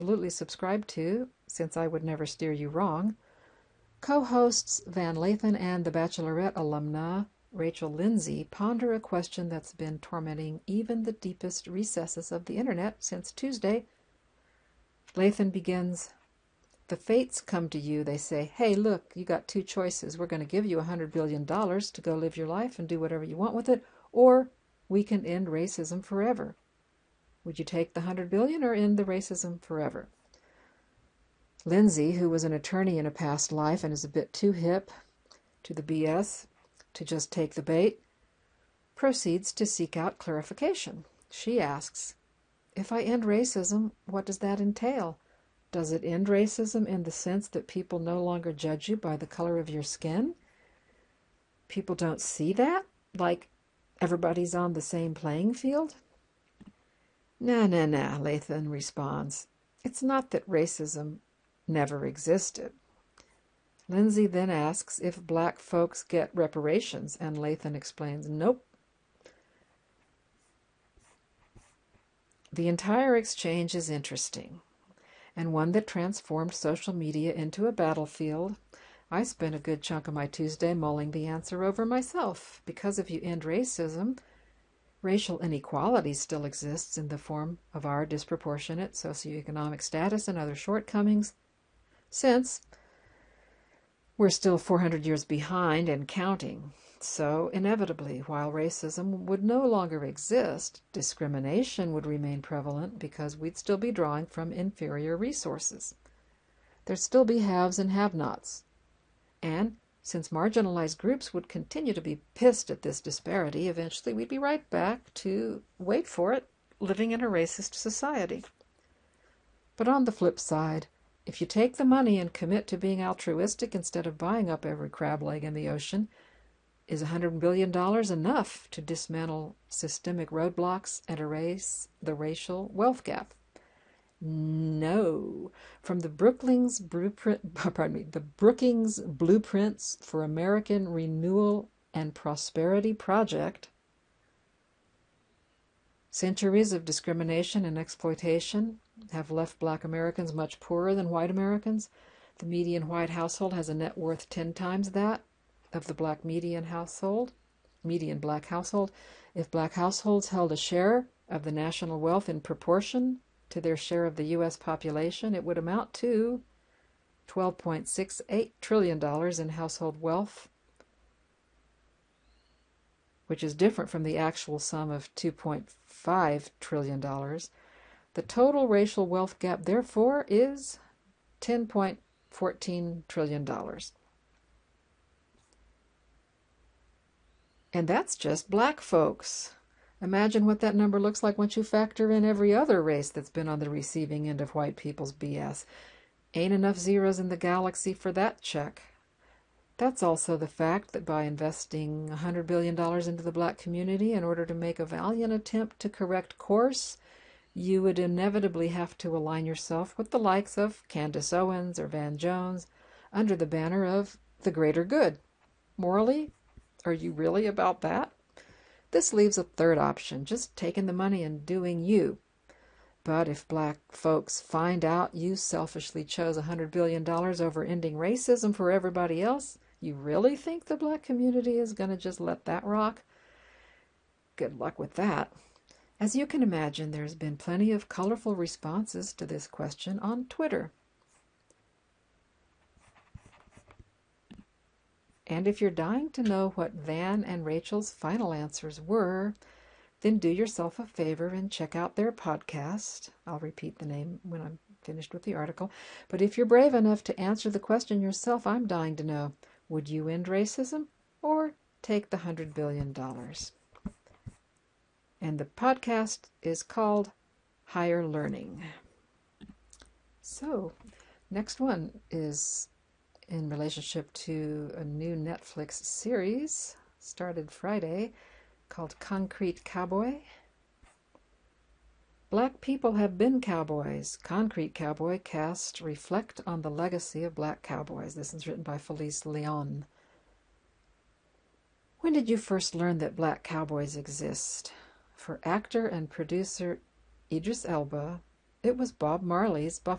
absolutely subscribe to, since I would never steer you wrong. Co-hosts Van Lathan and The Bachelorette alumna Rachel Lindsay ponder a question that's been tormenting even the deepest recesses of the internet since Tuesday. Lathan begins, "The fates come to you. They say, hey, look, you got two choices. We're going to give you $100 billion to go live your life and do whatever you want with it, or we can end racism forever. Would you take the $100 billion or end the racism forever?" Lindsay, who was an attorney in a past life and is a bit too hip to the BS to just take the bait, proceeds to seek out clarification. She asks, if I end racism, what does that entail? Does it end racism in the sense that people no longer judge you by the color of your skin? People don't see that? Like everybody's on the same playing field? Nah, Lathan responds. It's not that racism never existed. Lindsay then asks if black folks get reparations, and Lathan explains, nope. The entire exchange is interesting, and one that transformed social media into a battlefield. I spent a good chunk of my Tuesday mulling the answer over myself, because if you end racism, racial inequality still exists in the form of our disproportionate socioeconomic status and other shortcomings, since we're still 400 years behind and counting. So, inevitably, while racism would no longer exist, discrimination would remain prevalent because we'd still be drawing from inferior resources. There'd still be haves and have-nots. And since marginalized groups would continue to be pissed at this disparity, eventually we'd be right back to, wait for it, living in a racist society. But on the flip side, if you take the money and commit to being altruistic instead of buying up every crab leg in the ocean, is $100 billion enough to dismantle systemic roadblocks and erase the racial wealth gap? No. From the Brookings Blueprints for American Renewal and Prosperity Project, centuries of discrimination and exploitation have left black Americans much poorer than white Americans. The median white household has a net worth 10 times that of the black median black household. If black households held a share of the national wealth in proportion to their share of the U.S. population, it would amount to $12.68 trillion in household wealth, which is different from the actual sum of $2.5 trillion. The total racial wealth gap, therefore, is $10.14 trillion. And that's just black folks. Imagine what that number looks like once you factor in every other race that's been on the receiving end of white people's BS. Ain't enough zeros in the galaxy for that check. That's also the fact that by investing $100 billion into the black community in order to make a valiant attempt to correct course, you would inevitably have to align yourself with the likes of Candace Owens or Van Jones under the banner of the greater good. Morally, are you really about that? This leaves a third option, just taking the money and doing you. But if black folks find out you selfishly chose $100 billion over ending racism for everybody else, you really think the black community is going to just let that rock? Good luck with that. As you can imagine, there's been plenty of colorful responses to this question on Twitter. And if you're dying to know what Van and Rachel's final answers were, then do yourself a favor and check out their podcast. I'll repeat the name when I'm finished with the article. But if you're brave enough to answer the question yourself, I'm dying to know, would you end racism or take the $100 billion? And the podcast is called Higher Learning. So, next one is in relationship to a new Netflix series started Friday called Concrete Cowboy. Black people have been cowboys. Concrete Cowboy cast reflect on the legacy of black cowboys. This is written by Felice Leon. When did you first learn that black cowboys exist? For actor and producer Idris Elba, It was Bob Marley's